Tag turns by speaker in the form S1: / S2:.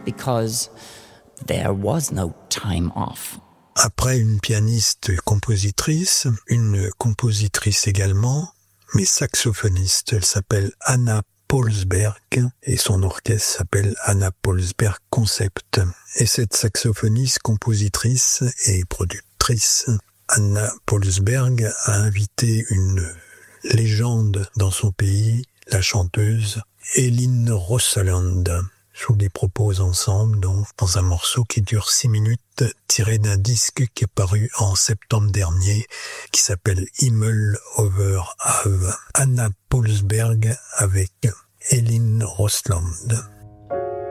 S1: because there was no time off.
S2: Après une pianiste compositrice, une compositrice également, mais saxophoniste, elle s'appelle Anna Paulsberg et son orchestre s'appelle Anna Paulsberg Concept. Et cette saxophoniste, compositrice et productrice, Anna Paulsberg a invité une légende dans son pays, la chanteuse Elin Rosseland. Je vous les propose ensemble donc, dans un morceau qui dure 6 minutes, tiré d'un disque qui est paru en septembre dernier, qui s'appelle Himmel over Have. Anna Paulsberg avec Elin Rosseland.